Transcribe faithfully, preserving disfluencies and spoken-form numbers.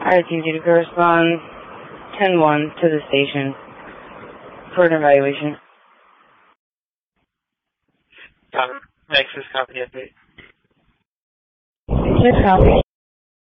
I received you to correspond ten one to the station for an evaluation. Um, Nexus copy update. Just copy.